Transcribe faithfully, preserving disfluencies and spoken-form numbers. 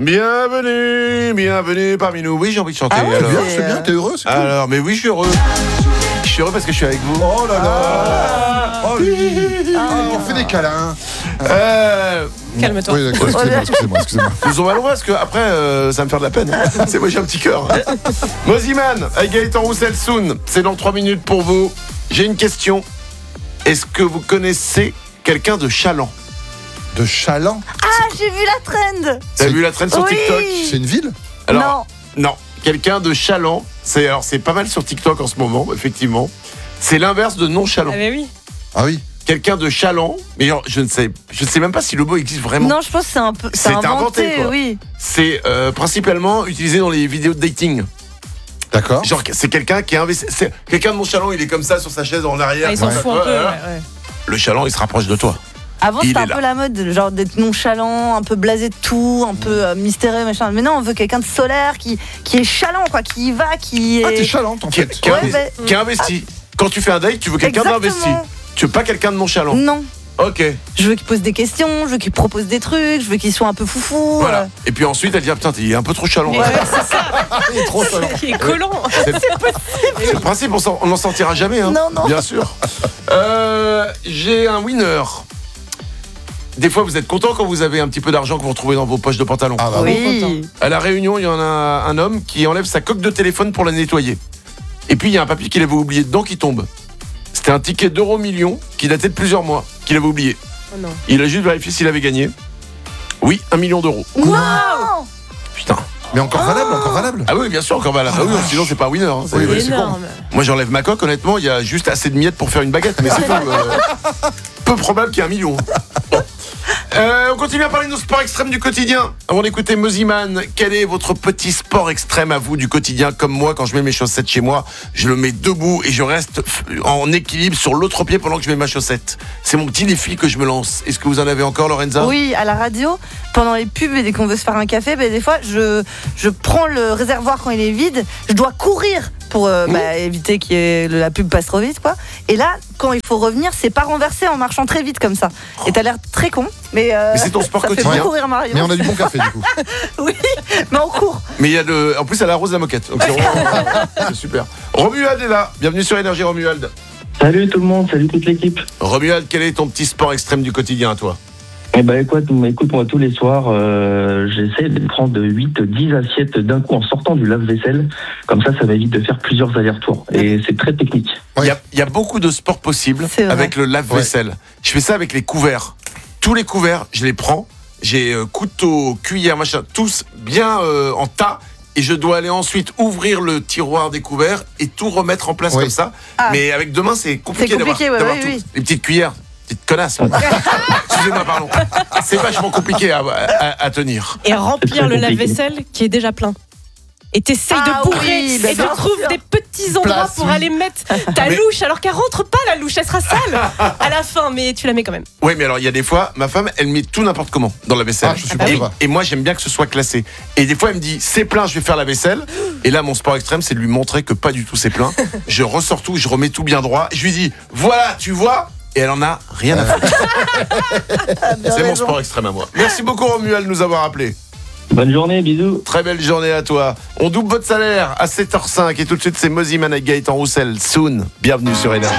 Bienvenue, bienvenue parmi nous. Oui, j'ai envie de chanter. Ah ouais, alors. c'est bien, c'est bien, t'es heureux, c'est cool. Alors, mais oui, je suis heureux. Je suis heureux parce que je suis avec vous. Oh là là. Ah. Oh oui. Ah, on fait des câlins. Euh, Calme-toi. Oui, d'accord, excusez-moi, excusez-moi, excusez-moi. Nous on va loin parce que après euh, ça va me faire de la peine. C'est moi j'ai un petit cœur. Moziman, avec Gaëtan Roussel Soun, c'est dans trois minutes pour vous. J'ai une question. Est-ce que vous connaissez quelqu'un de Chaland? De Chaland. Ah, j'ai vu la trend. T'as C'est- vu la traîne sur Oui. TikTok? C'est une ville? Alors, non. Quelqu'un de Chaland. C'est alors c'est pas mal sur TikTok en ce moment, effectivement. C'est l'inverse de nonchalant. Ah, mais oui. Ah oui. Quelqu'un de Chaland, mais genre, je ne sais, je ne sais même pas si le mot existe vraiment. Non, je pense que c'est un peu. C'est inventé, inventé, quoi. oui. C'est euh, principalement utilisé dans les vidéos de dating. D'accord. Genre, c'est quelqu'un qui a investi. C'est quelqu'un de nonchalant, il est comme ça sur sa chaise en arrière. Ah, ils s'en Ouais. foutent un Ouais, peu. ouais. Ouais, ouais. Le chaland, il se rapproche de toi. Avant, Il c'était est un là. peu la mode, genre d'être nonchalant, un peu blasé de tout, un peu euh, mystérieux, machin. Mais non, on veut quelqu'un de solaire, qui, qui est chalant, quoi, qui y va, qui est. Ah, t'es Chalante en Qui, fait. qui a Ouais, investi. bah- qui a investi. Quand tu fais un date, tu veux quelqu'un d'investi. Exactement. Tu veux pas quelqu'un de nonchalant. Non. Ok. Je veux qu'il pose des questions, je veux qu'il propose des trucs, je veux qu'il soit un peu foufou. Voilà. euh. Et puis ensuite, elle dit ah, putain, il est un peu trop chaland. Ouais, là. c'est ça. Il est trop Chaland. Il est collant. C'est le principe, on s'en- on n'en sortira jamais. Hein. Non, non. Bien sûr. Euh, J'ai un winner. Des fois, vous êtes content quand vous avez un petit peu d'argent que vous retrouvez dans vos poches de pantalon. Ah bah oui. Oui. À la Réunion, il y en a un homme qui enlève sa coque de téléphone pour la nettoyer. Et puis, il y a un papier qu'il avait oublié dedans qui tombe. C'était un ticket d'euro million qui datait de plusieurs mois, qu'il avait oublié. Oh non. Il a juste vérifié s'il avait gagné. Oui, un million d'euros. Waouh. Putain. Mais encore valable, encore valable. Ah oui, bien sûr, encore valable. Ah oui, sinon, c'est pas un winner. hein. C'est- Oui, oui, C'est c'est con. énorme. Moi, j'enlève ma coque, honnêtement, il y a juste assez de miettes pour faire une baguette. Mais c'est tout. euh, peu probable qu'il y ait un million. Euh, on continue à parler de nos sports extrêmes du quotidien. Avant d'écouter Moziman, quel est votre petit sport extrême à vous du quotidien? Comme moi, quand je mets mes chaussettes chez moi, je le mets debout et je reste f- en équilibre sur l'autre pied pendant que je mets ma chaussette. C'est mon petit défi que je me lance. Est-ce que vous en avez encore, Lorenza? Oui, à la radio, pendant les pubs et dès qu'on veut se faire un café, ben, des fois, je, je prends le réservoir quand il est vide, je dois courir pour euh, Mmh. bah, éviter que la pub passe trop vite, quoi. Et là, quand il faut revenir, c'est pas renversé en marchant très vite comme ça. Et t'as l'air très con, mais, euh, Mais c'est ton sport ça fait quotidien. beaucoup rire Mario. Mais on a du bon café du coup. Oui, mais on court. Mais il y a de... En plus, elle arrose la moquette. Donc c'est vraiment- c'est super. Romuald est là. Bienvenue sur Énergie, Romuald. Salut tout le monde, salut toute l'équipe. Romuald, quel est ton petit sport extrême du quotidien à toi? Eh ben écoute, écoute moi tous les soirs, euh, j'essaie de prendre huit dix assiettes d'un coup en sortant du lave-vaisselle. Comme ça, ça m'évite de faire plusieurs allers-retours. Et c'est très technique. Il y, a, il y a beaucoup de sports possibles C'est vrai. avec le lave-vaisselle. Je fais ça avec les couverts. Tous les couverts, je les prends. J'ai euh, couteau, cuillère, machin, tous bien euh, en tas. Et je dois aller ensuite ouvrir le tiroir des couverts et tout remettre en place Oui. comme ça. Ah. Mais avec deux mains, c'est compliqué, C'est compliqué, d'avoir, ouais, d'avoir oui, tout. oui. Les petites cuillères, petites connasses. Excusez-moi, pardon. C'est vachement compliqué à, à- à tenir. Et remplir très le compliqué. lave-vaisselle qui est déjà plein. Et t'essayes Ah de bourrer oui, bah et tu bien trouves sûr. des petits endroits Place, pour oui. aller mettre ta Mais- louche alors qu'elle rentre pas la louche, elle sera sale à la fin, mais tu la mets quand même. Oui, mais alors il y a des fois, ma femme, elle met tout n'importe comment dans la vaisselle. Ah, je supporte et, pas. et moi, j'aime bien que ce soit classé. Et des fois, elle me dit, c'est plein, je vais faire la vaisselle. Et là, mon sport extrême, c'est de lui montrer que pas du tout c'est plein. Je ressors tout, je remets tout bien droit. Je lui dis, voilà, tu vois. Et elle en a rien à foutre. Bien C'est mon raison. sport extrême à moi. Merci beaucoup, Romuald, de nous avoir appelés. Bonne journée, bisous. Très belle journée à toi. On double votre salaire à sept heures cinq. Et tout de suite, c'est Moziman avec Gaëtan Roussel. Soon. Bienvenue sur Énergie.